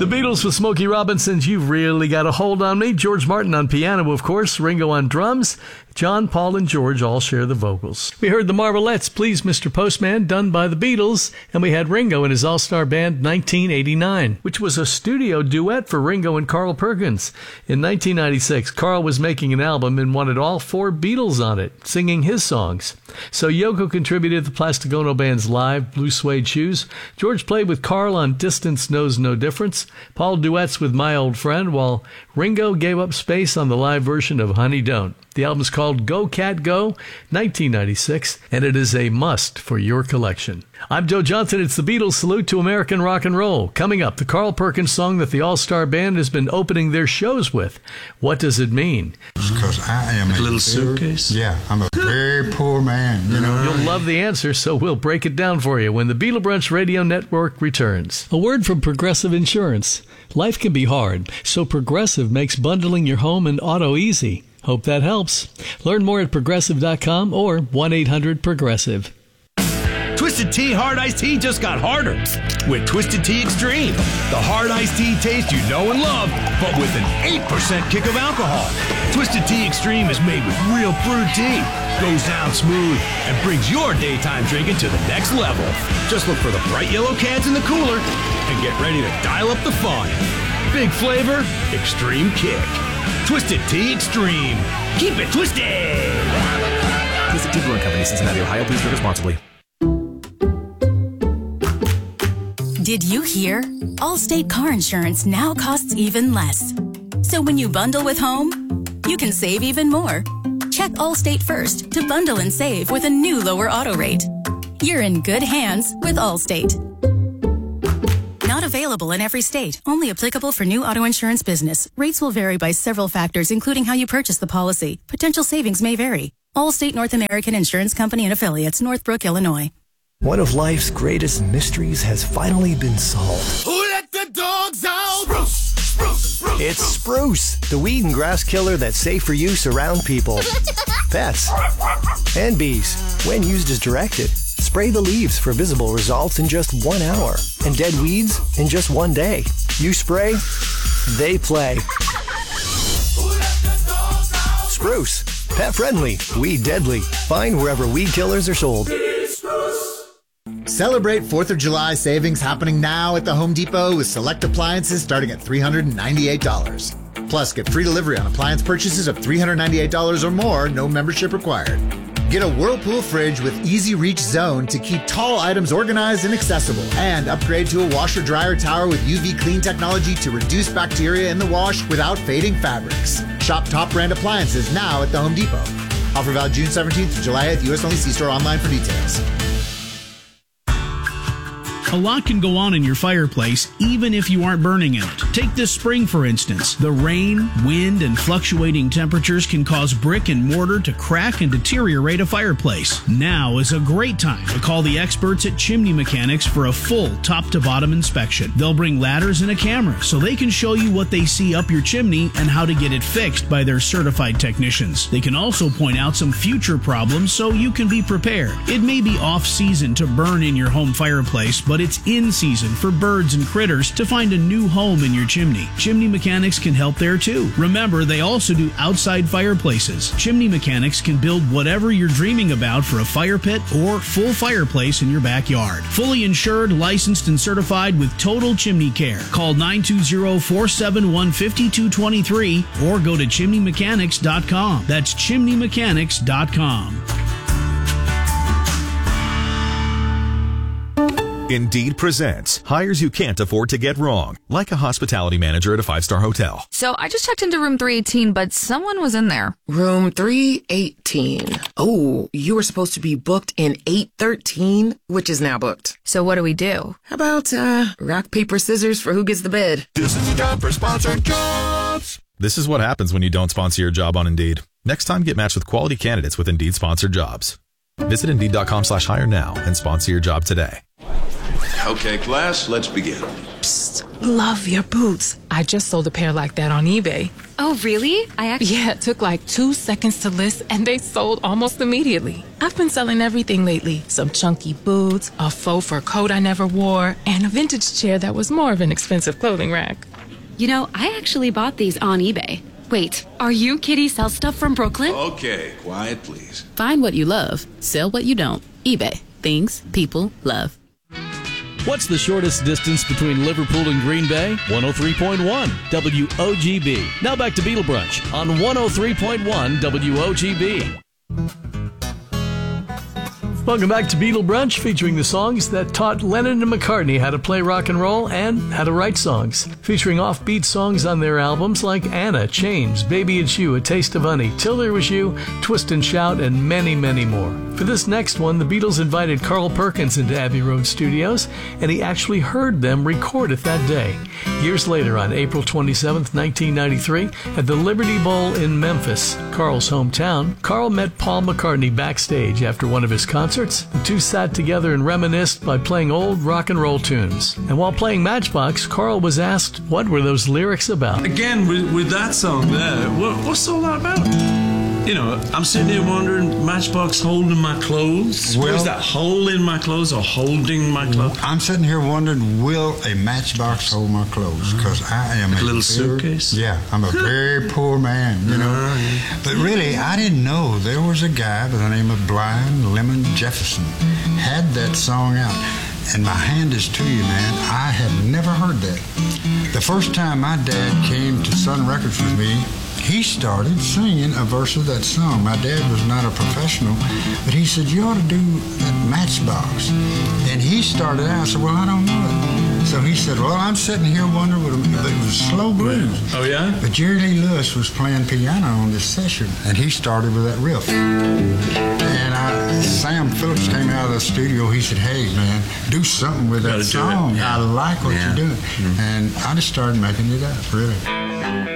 The Beatles with Smokey Robinson's You've Really Got a Hold on Me. George Martin on piano, of course. Ringo on drums. John, Paul, and George all share the vocals. We heard the Marvelettes, Please Mr. Postman, done by the Beatles, and we had Ringo and his all-star band 1989, which was a studio duet for Ringo and Carl Perkins. In 1996, Carl was making an album and wanted all 4 Beatles on it, singing his songs. So Yoko contributed the Plastigono Band's live Blue Suede Shoes. George played with Carl on Distance Knows No Difference. Paul duets with My Old Friend, while Ringo gave up space on the live version of Honey Don't. The album's called Go Cat Go, 1996, and it is a must for your collection. I'm Joe Johnson. It's the Beatles' Salute to American Rock and Roll. Coming up, the Carl Perkins song that the All-Star Band has been opening their shows with. What does it mean? Because I am a little suitcase? Yeah, I'm a very poor man, you know. You'll love the answer, so we'll break it down for you when the Beatle Brunch Radio Network returns. A word from Progressive Insurance. Life can be hard, so Progressive makes bundling your home and auto easy. Hope that helps. Learn more at Progressive.com or 1-800-PROGRESSIVE. Twisted Tea Hard Iced Tea just got harder with Twisted Tea Extreme. The hard iced tea taste you know and love, but with an 8% kick of alcohol. Twisted Tea Extreme is made with real brewed tea, goes down smooth, and brings your daytime drinking to the next level. Just look for the bright yellow cans in the cooler and get ready to dial up the fun. Big flavor, extreme kick. Twisted Tea Extreme. Keep it twisted! Twisted Tea Brewing Company, Cincinnati, Ohio. Please drink responsibly. Did you hear? Allstate car insurance now costs even less. So when you bundle with home, you can save even more. Check Allstate first to bundle and save with a new lower auto rate. You're in good hands with Allstate. Not available in every state. Only applicable for new auto insurance business. Rates will vary by several factors, including how you purchase the policy. Potential savings may vary. Allstate North American Insurance Company and Affiliates, Northbrook, Illinois. One of life's greatest mysteries has finally been solved. Who let the dogs out? Spruce, spruce, spruce. It's Spruce, the weed and grass killer that's safe for use around people, pets, and bees. When used as directed, spray the leaves for visible results in just 1 hour, and dead weeds in just 1 day. You spray, they play. Spruce, pet friendly, weed deadly. Find wherever weed killers are sold. Celebrate 4th of July savings happening now at the Home Depot with select appliances starting at $398. Plus, get free delivery on appliance purchases of $398 or more, no membership required. Get a Whirlpool fridge with Easy Reach Zone to keep tall items organized and accessible. And upgrade to a washer-dryer tower with UV clean technology to reduce bacteria in the wash without fading fabrics. Shop top brand appliances now at the Home Depot. Offer valid June 17th to July 8th. U.S. only. See store online for details. A lot can go on in your fireplace, even if you aren't burning in it. Take this spring, for instance. The rain, wind, and fluctuating temperatures can cause brick and mortar to crack and deteriorate a fireplace. Now is a great time to call the experts at Chimney Mechanics for a full top-to-bottom inspection. They'll bring ladders and a camera so they can show you what they see up your chimney and how to get it fixed by their certified technicians. They can also point out some future problems so you can be prepared. It may be off-season to burn in your home fireplace, but it's in season for birds and critters to find a new home in your chimney. Chimney Mechanics can help there too. Remember, they also do outside fireplaces. Chimney Mechanics can build whatever you're dreaming about for a fire pit or full fireplace in your backyard. Fully insured, licensed, and certified with total chimney care. Call 920-471-5223 or go to chimneymechanics.com. That's chimneymechanics.com. Indeed presents hires you can't afford to get wrong, like a hospitality manager at a 5-star hotel. So I just checked into room 318, but someone was in there. Room 318. Oh, you were supposed to be booked in 813, which is now booked. So what do we do? How about rock, paper, scissors for who gets the bid? This is a job for sponsored jobs. This is what happens when you don't sponsor your job on Indeed. Next time, get matched with quality candidates with Indeed sponsored jobs. Visit Indeed.com/hire now and sponsor your job today. Okay, class, let's begin. Psst, love your boots. I just sold a pair like that on eBay. Oh, really? Yeah, it took like 2 seconds to list, and they sold almost immediately. I've been selling everything lately. Some chunky boots, a faux fur coat I never wore, and a vintage chair that was more of an expensive clothing rack. You know, I actually bought these on eBay. Wait, are you Kitty Sell Stuff from Brooklyn? Okay, quiet, please. Find what you love. Sell what you don't. eBay. Things people love. What's the shortest distance between Liverpool and Green Bay? 103.1 WOGB. Now back to Beatle Brunch on 103.1 WOGB. Welcome back to Beatle Brunch, featuring the songs that taught Lennon and McCartney how to play rock and roll and how to write songs. Featuring offbeat songs on their albums like Anna, Chains, Baby It's You, A Taste of Honey, Till There Was You, Twist and Shout, and many, many more. For this next one, the Beatles invited Carl Perkins into Abbey Road Studios, and he actually heard them record it that day. Years later, on April 27, 1993, at the Liberty Bowl in Memphis, Carl's hometown, Carl met Paul McCartney backstage after one of his concerts. The two sat together and reminisced by playing old rock and roll tunes. And while playing Matchbox, Carl was asked, what were those lyrics about? Again, with that song there, what's all that about? You know, I'm sitting here wondering, Matchbox holding my clothes? Well, is that hole in my clothes or holding my clothes? I'm sitting here wondering, will a matchbox hold my clothes? Because I am a little suitcase? Yeah, I'm a very poor man, you know. But really, I didn't know there was a guy by the name of Blind Lemon Jefferson had that song out. And my hand is to you, man. I had never heard that. The first time my dad came to Sun Records with me, he started singing a verse of that song. My dad was not a professional, but he said, you ought to do that Matchbox. And he started out, I said, well, I don't know it. So he said, well, I'm sitting here wondering, but it was slow blues. Oh, yeah? But Jerry Lee Lewis was playing piano on this session, and he started with that riff. And Sam Phillips came out of the studio. He said, hey, man, do something with that song. I like what you're doing. And I just started making it up, really.